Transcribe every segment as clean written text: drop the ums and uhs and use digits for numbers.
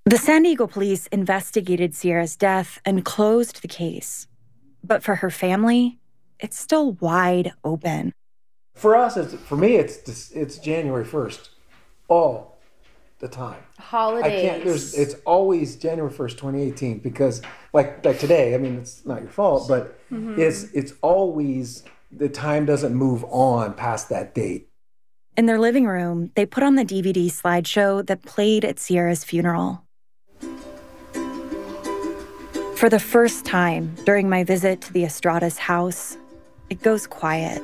The San Diego police investigated Sierra's death and closed the case. But for her family, it's still wide open. For us, for me, it's January 1st, all the time. Holidays. It's always January 1st, 2018, because like today, I mean, it's not your fault, but it's always, the time doesn't move on past that date. In their living room, they put on the DVD slideshow that played at Sierra's funeral. For the first time during my visit to the Estrada's house, it goes quiet.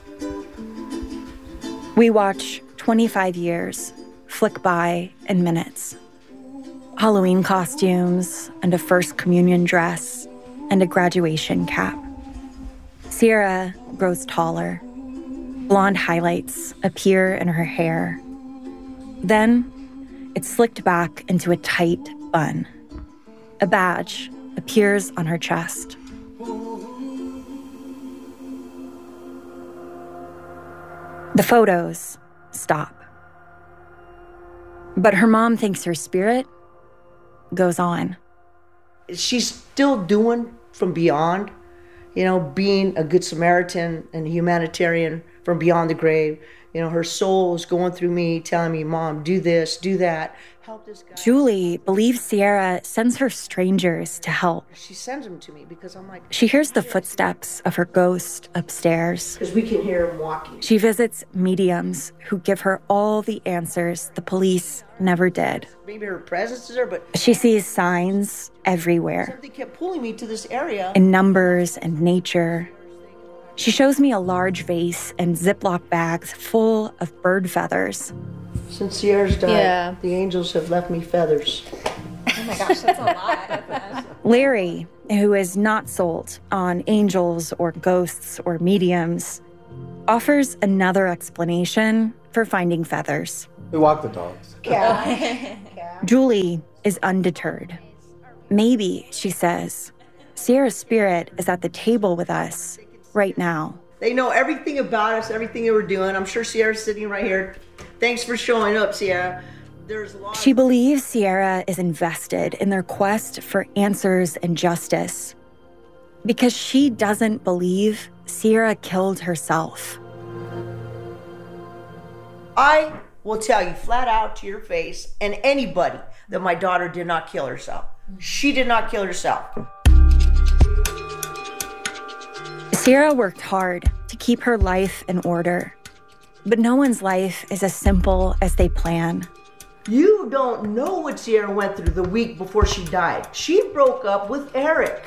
We watch 25 years flick by in minutes. Halloween costumes and a first communion dress and a graduation cap. Sierra grows taller. Blonde highlights appear in her hair. Then it's slicked back into a tight bun. A badge appears on her chest. The photos stop. But her mom thinks her spirit goes on. She's still doing from beyond, being a good Samaritan and a humanitarian from beyond the grave. Her soul is going through me, telling me, Mom, do this, do that, help this guy. Julie believes Sierra sends her strangers to help. She sends them to me because I'm like... She hears the footsteps of her ghost upstairs. Because we can hear him walking. She visits mediums who give her all the answers the police never did. Maybe her presence is there, but... She sees signs everywhere. Something kept pulling me to this area. In numbers and nature. She shows me a large vase and Ziploc bags full of bird feathers. Since Sierra's died, the angels have left me feathers. Oh my gosh, that's a lot. Larry, who is not sold on angels or ghosts or mediums, offers another explanation for finding feathers. We walk the dogs. Yeah. Julie is undeterred. Maybe, she says, Sierra's spirit is at the table with us right now. They know everything about us, everything that we're doing. I'm sure Sierra's sitting right here. Thanks for showing up, Sierra. She believes Sierra is invested in their quest for answers and justice because she doesn't believe Sierra killed herself. I will tell you flat out to your face and anybody that my daughter did not kill herself. She did not kill herself. Sierra worked hard to keep her life in order, but no one's life is as simple as they plan. You don't know what Sierra went through the week before she died. She broke up with Eric.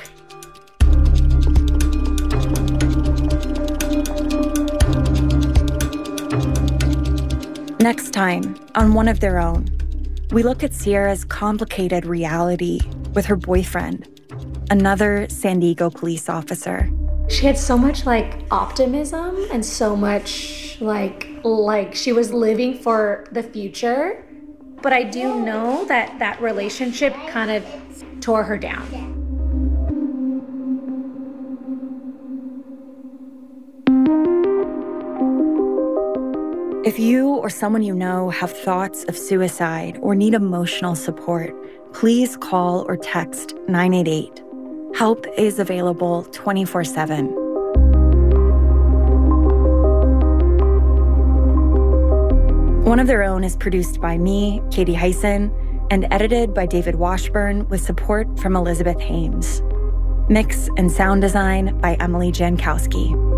Next time, on One of Their Own, we look at Sierra's complicated reality with her boyfriend, another San Diego police officer. She had so much optimism and so much like she was living for the future. But I do know that relationship kind of tore her down. If you or someone you know have thoughts of suicide or need emotional support, please call or text 988. Help is available 24/7. One of Their Own is produced by me, Katie Hyson, and edited by David Washburn with support from Elizabeth Hames. Mix and sound design by Emily Jankowski.